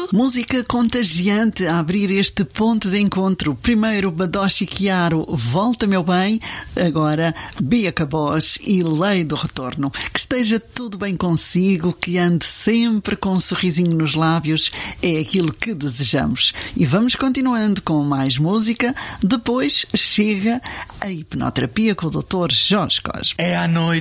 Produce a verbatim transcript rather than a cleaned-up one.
Música contagiante a abrir este ponto de encontro. Primeiro Badoche Chiaro, Volta Meu Bem, agora Bia Cabós e Lei do Retorno. Que esteja tudo bem consigo, que ande sempre com um sorrisinho nos lábios, é aquilo que desejamos. E vamos continuando com mais música, depois chega a hipnoterapia com o doutor Jorge Cosme. É à noite.